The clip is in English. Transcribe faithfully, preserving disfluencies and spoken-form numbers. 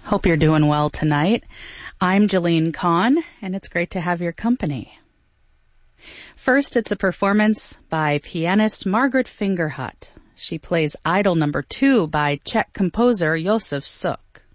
Hope you're doing well tonight. I'm Jolene Kahn, and it's great to have your company. First, it's a performance by pianist Margaret Fingerhut. She plays Idol number two by Czech composer Josef Suk.